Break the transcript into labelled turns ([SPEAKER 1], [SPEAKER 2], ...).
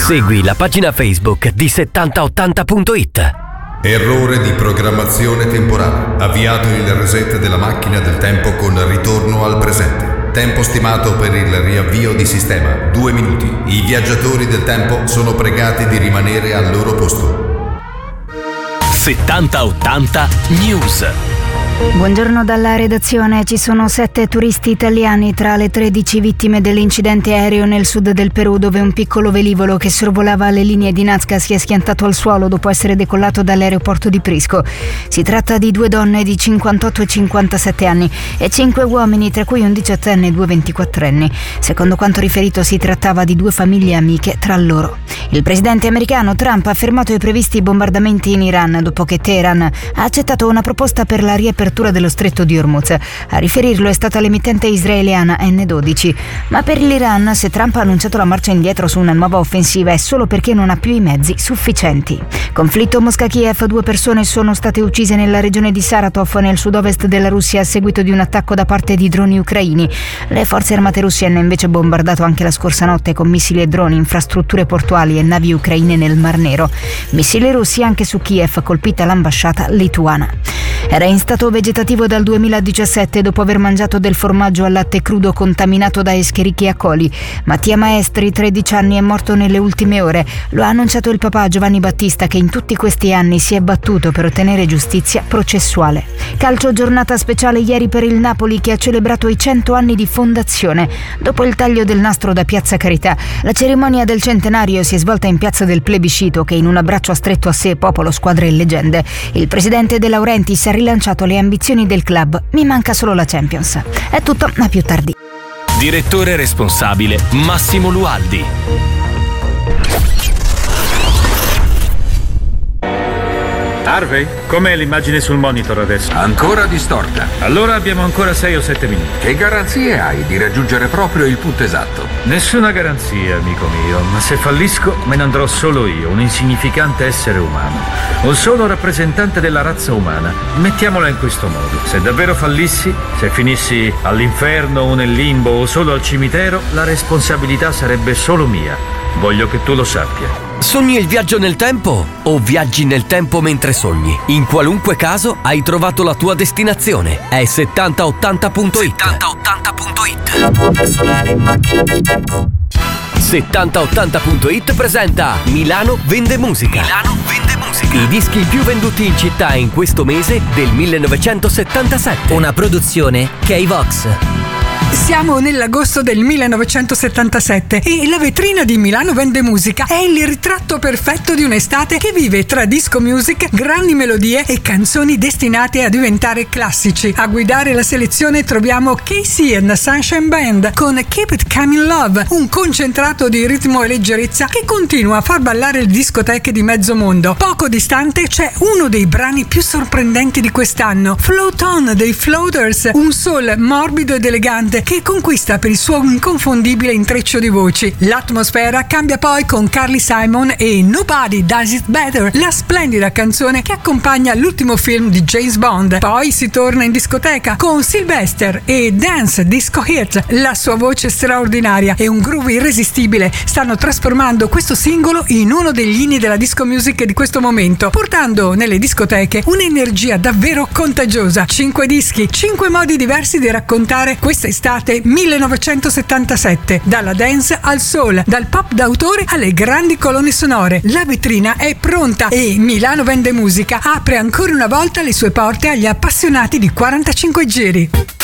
[SPEAKER 1] Segui la pagina Facebook di 7080.it.
[SPEAKER 2] Errore di programmazione temporale. Avviato il reset della macchina del tempo con ritorno al presente. Tempo stimato per il riavvio di sistema 2 minuti. I viaggiatori del tempo sono pregati di rimanere al loro posto.
[SPEAKER 1] 7080 News.
[SPEAKER 3] Buongiorno dalla redazione. Ci sono 7 turisti italiani tra le 13 vittime dell'incidente aereo nel sud del Perù, dove un piccolo velivolo che sorvolava le linee di Nazca si è schiantato al suolo dopo essere decollato dall'aeroporto di Prisco. Si tratta di 2 donne di 58 e 57 anni e 5 uomini, tra cui un 18enne e 2 24enni. Secondo quanto riferito, si trattava di 2 famiglie amiche tra loro. Il presidente americano Trump ha fermato i previsti bombardamenti in Iran dopo che Teheran ha accettato una proposta per la riapertura dello stretto di Hormuz. A riferirlo è stata l'emittente israeliana N12. Ma per l'Iran, se Trump ha annunciato la marcia indietro su una nuova offensiva, è solo perché non ha più i mezzi sufficienti. Conflitto Mosca-Kiev. 2 persone sono state uccise nella regione di Saratov, nel sud-ovest della Russia, a seguito di un attacco da parte di droni ucraini. Le forze armate russe hanno invece bombardato anche la scorsa notte con missili e droni infrastrutture portuali e navi ucraine nel Mar Nero. Missili russi anche su Kiev, colpita l'ambasciata lituana. Era in stato vegetativo dal 2017 dopo aver mangiato del formaggio al latte crudo contaminato da Escherichia coli. Mattia Maestri, 13 anni, è morto nelle ultime ore. Lo ha annunciato il papà Giovanni Battista, che in tutti questi anni si è battuto per ottenere giustizia processuale. Calcio, giornata speciale ieri per il Napoli, che ha celebrato i 100 anni di fondazione. Dopo il taglio del nastro da Piazza Carità, la cerimonia del centenario si è svolta in Piazza del Plebiscito, che in un abbraccio ha stretto a sé popolo, squadre e leggende. Il presidente De Laurentiis ha rilanciato le ambizioni del club. Mi manca solo la Champions. È tutto, a più tardi.
[SPEAKER 1] Direttore responsabile Massimo Lualdi.
[SPEAKER 4] Harvey, com'è l'immagine sul monitor adesso?
[SPEAKER 5] Ancora distorta.
[SPEAKER 4] Allora abbiamo ancora 6 o 7 minuti.
[SPEAKER 5] Che garanzie hai di raggiungere proprio il punto esatto?
[SPEAKER 4] Nessuna garanzia, amico mio, ma se fallisco me ne andrò solo io, un insignificante essere umano. Un solo rappresentante della razza umana. Mettiamola in questo modo. Se davvero fallissi, se finissi all'inferno o nel limbo o solo al cimitero, la responsabilità sarebbe solo mia. Voglio che tu lo sappia.
[SPEAKER 1] Sogni il viaggio nel tempo o viaggi nel tempo mentre sogni? In qualunque caso hai trovato la tua destinazione. È 7080.it. 7080.it presenta Milano vende musica. I dischi più venduti in città in questo mese del 1977.
[SPEAKER 6] Una produzione K-Vox.
[SPEAKER 7] Siamo nell'agosto del 1977 e la vetrina di Milano vende musica è il ritratto perfetto di un'estate che vive tra disco music, grandi melodie e canzoni destinate a diventare classici. A guidare la selezione troviamo Casey and the Sunshine Band con Keep It Coming Love, un concentrato di ritmo e leggerezza che continua a far ballare le discoteche di mezzo mondo. Poco distante c'è uno dei brani più sorprendenti di quest'anno, Float On dei Floaters, un soul morbido ed elegante che conquista per il suo inconfondibile intreccio di voci. L'atmosfera cambia poi con Carly Simon e Nobody Does It Better, la splendida canzone che accompagna l'ultimo film di James Bond. Poi si torna in discoteca con Sylvester e Dance Disco Hit. La sua voce straordinaria e un groove irresistibile stanno trasformando questo singolo in uno degli inni della disco music di questo momento, portando nelle discoteche un'energia davvero contagiosa. 5 dischi, 5 modi diversi di raccontare questa estate 1977, dalla dance al soul, dal pop d'autore alle grandi colonne sonore. La vetrina è pronta e Milano vende musica apre ancora una volta le sue porte agli appassionati di 45 giri.